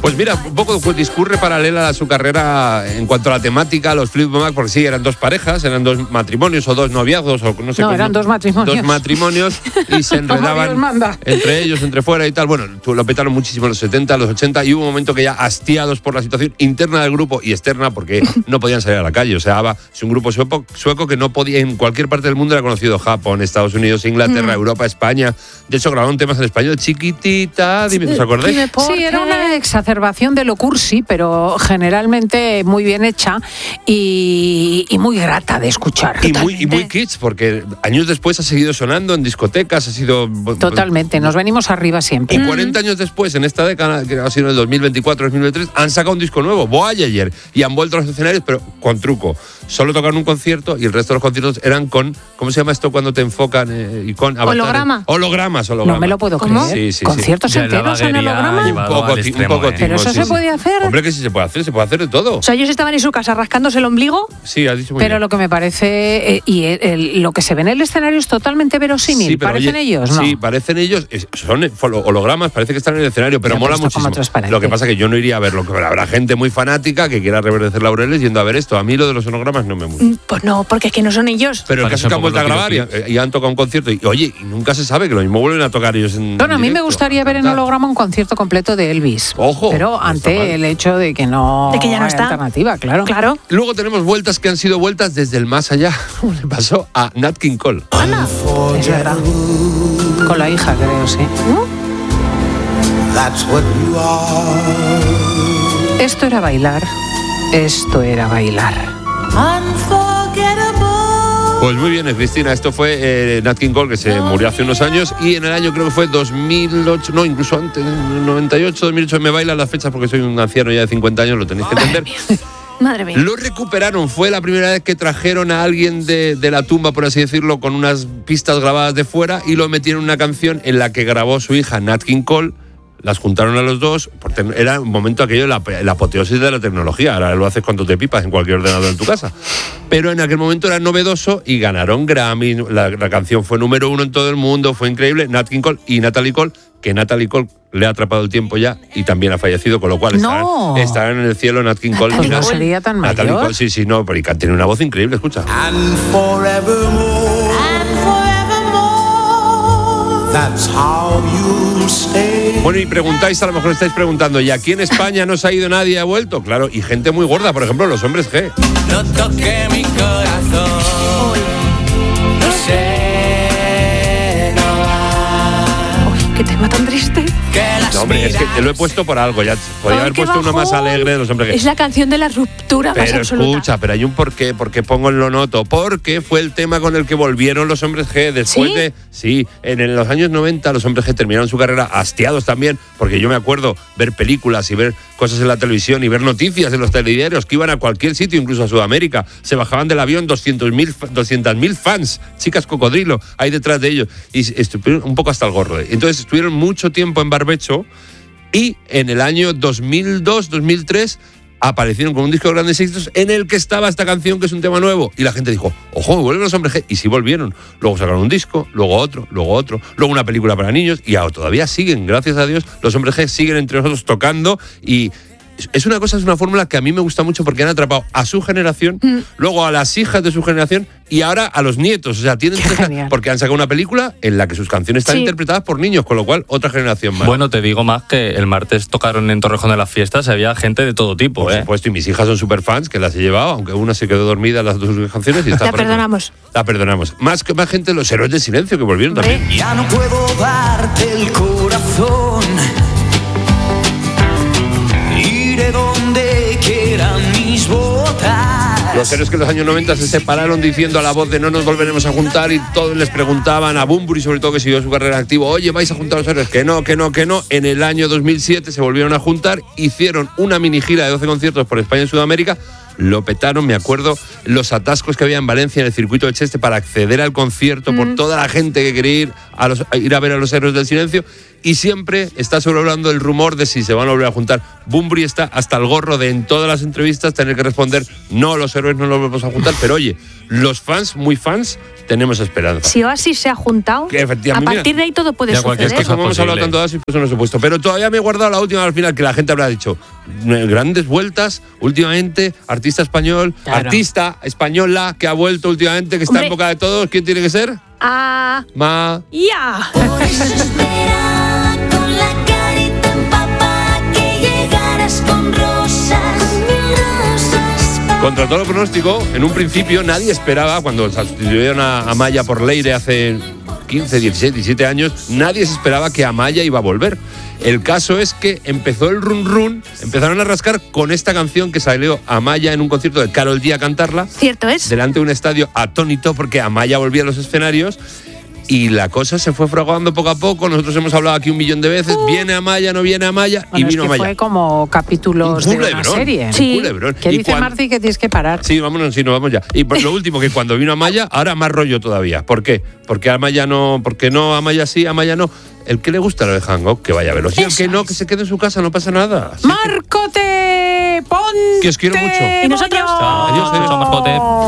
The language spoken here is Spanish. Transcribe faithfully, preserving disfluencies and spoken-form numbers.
Pues mira, un poco discurre paralela a su carrera en cuanto a la temática, los Fleetwood Mac, porque sí, eran dos parejas, eran dos matrimonios o dos noviazgos o no sé No, cómo, eran dos matrimonios. Dos matrimonios y se enredaban entre ellos, entre fuera y tal. Bueno, lo petaron muchísimo en los setenta, los ochenta y hubo un momento que ya hastiados por la situación interna del grupo y externa, porque no podían salir a la calle. O sea, ABBA es un grupo sueco, sueco que no podía, en cualquier parte del mundo era conocido, Japón, Estados Unidos, Inglaterra, mm. Europa, España. De hecho, grabaron temas en español, chiquitita, dime, ¿os acordáis? Sí, era una exacerbación de lo cursi, pero generalmente muy bien hecha y, y muy grata de escuchar. Y muy, y muy kitsch, porque años después ha seguido sonando en discotecas, ha sido... Totalmente, nos venimos arriba siempre. Y cuarenta años después, en esta década, que ha sido en el dos mil veinticuatro dos mil veintitrés, han sacado un disco nuevo, Voyager, y han vuelto a los escenarios, pero con truco. Solo tocaron un concierto y el resto de los conciertos eran con, ¿cómo se llama esto cuando te enfocan? Eh, y con holograma. Hologramas, hologramas. No me lo puedo creer. Sí, sí, ¿Conciertos sí. enteros en holograma? Un poco, un poco. ¿Pero eso sí, se sí. puede hacer? Hombre, que sí se puede hacer, se puede hacer de todo. O sea, ellos estaban en su casa rascándose el ombligo. Sí, has dicho muy Pero bien. lo que me parece, eh, y el, el, lo que se ve en el escenario es totalmente verosímil. Sí, pero, ¿Parecen oye, ellos? ¿No? Sí, parecen ellos. Es, son hologramas, parece que están en el escenario, pero Ya, mola pero muchísimo. Lo que pasa es que yo no iría a verlo. Pero habrá gente muy fanática que quiera reverdecer laureles yendo a ver esto. A mí lo de los hologramas no me gusta. Pues no, porque es que no son ellos. Pero el caso es que han vuelto a grabar y, y han tocado un concierto. Y oye, y nunca se sabe que lo mismo vuelven a tocar ellos en. Bueno, a mí directo, me gustaría ver en holograma un concierto completo de Elvis. Ojo. Pero ante el hecho de que no. De que ya no hay está. Alternativa, claro. Claro. Luego tenemos vueltas que han sido vueltas desde el más allá. ¿Cómo le pasó a Nat King Cole? Ana. Es verdad. Con la hija, creo, sí. That's what you are. Esto era bailar. Esto era bailar. Pues muy bien, Cristina, esto fue eh, Nat King Cole, que se murió hace unos años, y en el año creo que fue dos mil ocho, no, incluso antes, noventa y ocho, dos mil ocho, me bailan las fechas porque soy un anciano ya de cincuenta años, lo tenéis que entender. Madre mía. Lo recuperaron, fue la primera vez que trajeron a alguien de, de la tumba, por así decirlo, con unas pistas grabadas de fuera, y lo metieron en una canción en la que grabó su hija Nat King Cole. Las juntaron a los dos, porque era un momento aquello de la, la apoteosis de la tecnología. Ahora lo haces cuando te pipas en cualquier ordenador en tu casa. Pero en aquel momento era novedoso y ganaron Grammy. La, la canción fue número uno en todo el mundo, fue increíble. Nat King Cole y Natalie Cole, que Natalie Cole le ha atrapado el tiempo ya y también ha fallecido, con lo cual no. estarán, estarán en el cielo Nat King Cole. Pues no sería tan mayor. Natalie Cole, sí, sí, no, pero tiene una voz increíble, escucha. And forevermore. And forevermore. That's how you stay. Bueno, y preguntáis, a lo mejor estáis preguntando, ¿y aquí en España no se ha ido nadie y ha vuelto? Claro, y gente muy gorda, por ejemplo, los Hombres G. No toque mi corazón. No sé, no va. Uy, qué tema tan triste. No, hombre, es que te lo he puesto por algo. Ya podría Ay, haber qué puesto una más bajón. alegre de los Hombres G. Es la canción de la ruptura más Pero absoluta. escucha, pero hay un porqué, porque pongo en lo noto, porque fue el tema con el que volvieron los Hombres G después ¿Sí? de, sí, en, en los años noventa los Hombres G terminaron su carrera hastiados también, porque yo me acuerdo ver películas y ver cosas en la televisión y ver noticias en los telediarios que iban a cualquier sitio, incluso a Sudamérica, se bajaban del avión doscientos mil fans, chicas cocodrilo, ahí detrás de ellos, y estuvieron un poco hasta el gorro. Entonces estuvieron mucho tiempo en barbecho. Y en el año dos mil dos, dos mil tres aparecieron con un disco de grandes éxitos en el que estaba esta canción, que es un tema nuevo. Y la gente dijo, ojo, vuelven los Hombres G. Y sí volvieron. Luego sacaron un disco, luego otro, luego otro, luego una película para niños. Y ahora todavía siguen, gracias a Dios, los Hombres G siguen entre nosotros tocando. Y es una cosa, es una fórmula que a mí me gusta mucho, porque han atrapado a su generación, mm. luego a las hijas de su generación y ahora a los nietos. O sea, tienen tres, porque han sacado una película en la que sus canciones están sí. interpretadas por niños, con lo cual otra generación más. Bueno, te digo más que el martes tocaron en Torrejón de las Fiestas, había gente de todo tipo. Por ¿eh? supuesto, y mis hijas son super fans, que las he llevado, aunque una se quedó dormida en las dos canciones. Y está la perdonamos. La perdonamos. Más que más gente, los Héroes del Silencio, que volvieron ¿Hombre? también. Ya no puedo darte el corazón. Iré donde quieran mis botas. Los héroes que en los años noventa se separaron diciendo a la voz de no nos volveremos a juntar, y todos les preguntaban, a Bunbury sobre todo, que siguió su carrera activa, oye, ¿vais a juntar a los héroes? Que no, que no, que no. En el año dos mil siete se volvieron a juntar, hicieron una mini gira de doce conciertos por España y Sudamérica. Lo petaron, me acuerdo los atascos que había en Valencia en el circuito de Cheste para acceder al concierto mm. por toda la gente que quería ir a, los, a ir a ver a los Héroes del Silencio. y siempre está sobrevolando el rumor de si se van a volver a juntar. Bunbury está hasta el gorro de en todas las entrevistas tener que responder, no, los héroes no los vamos a juntar, pero oye, los fans, muy fans, tenemos esperanza. Si Oasis se ha juntado, Que efectivamente, a partir de ahí todo puede ya cualquier suceder. cosa Como hemos hablado posible. tanto de Oasis, pues no se he puesto. Pero todavía me he guardado la última al final, que la gente habrá dicho, grandes vueltas últimamente, artista español, Claro. artista española que ha vuelto últimamente, que está Hombre. en boca de todos. ¿Quién tiene que ser? Ah, Ma... ya. Desesperada, con la carita empapada, que llegaras con rosas, mil rosas para Contra todo pronóstico, en un principio nadie esperaba, cuando sustituyeron a Amaya por Leire hace quince, dieciséis, diecisiete años, nadie se esperaba que Amaya iba a volver. El caso es que empezó el run run, empezaron a rascar con esta canción que salió Amaya en un concierto de Karol G a cantarla, Cierto es. delante de un estadio atónito porque Amaya volvía a los escenarios. Y la cosa se fue fraguando poco a poco. Nosotros hemos hablado aquí un millón de veces. Viene Amaya, no viene Amaya. Bueno, y es vino que Amaya. fue como capítulos Un de una culebrón, serie. un Sí. culebrón. Que Y dice cuan- Marci que tienes que parar. Sí, vámonos, sí, nos vamos ya. Y por lo último, que cuando vino Amaya, ahora más rollo todavía. ¿Por qué? Porque Amaya no, porque no, Amaya sí, Amaya no. El que le gusta lo de Hangock, que vaya a verlo. Y el que no, que se quede en su casa, no pasa nada. Sí, ¡Márcote! ¡Ponte! Que os quiero mucho. Y nosotros. moño! Adiós, adiós. Chao, Marcote.